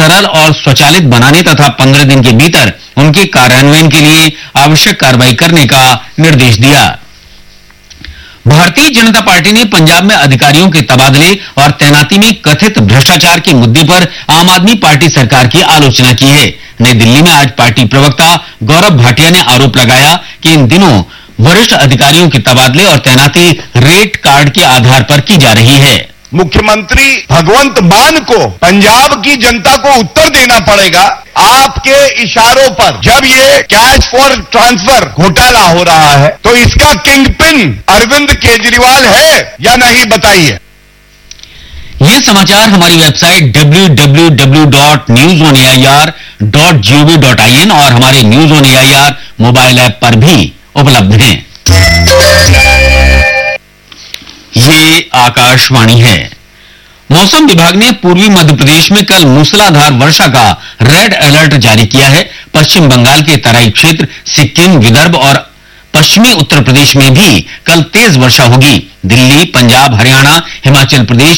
सरल और स्वचालित बनाने तथा 15 दिन के भीतर उनके कार्यान्वयन के लिए आवश्यक कार्रवाई करने का निर्देश दिया। भारतीय जनता पार्टी ने पंजाब में अधिकारियों के तबादले और तैनाती में कथित भ्रष्टाचार के मुद्दे पर आम आदमी पार्टी सरकार की आलोचना की है। नई दिल्ली में आज पार्टी प्रवक्ता गौरव भाटिया ने आरोप लगाया कि इन दिनों वरिष्ठ अधिकारियों के तबादले और तैनाती रेट कार्ड के आधार पर की जा रही है। मुख्यमंत्री भगवंत मान को पंजाब की जनता को उत्तर देना पड़ेगा। आपके इशारों पर जब ये कैश फॉर ट्रांसफर घोटाला हो रहा है तो इसका किंगपिन अरविंद केजरीवाल है या नहीं, बताइए। ये समाचार हमारी वेबसाइट www.newsonair.gov.in और हमारे news on AIR mobile app पर भी उपलब्ध हैं। ये आकाशवाणी है। मौसम विभाग ने पूर्वी मध्य प्रदेश में कल मूसलाधार वर्षा का रेड अलर्ट जारी किया है। पश्चिम बंगाल के तराई क्षेत्र, सिक्किम, विदर्भ और पश्चिमी उत्तर प्रदेश में भी कल तेज वर्षा होगी। दिल्ली, पंजाब, हरियाणा, हिमाचल प्रदेश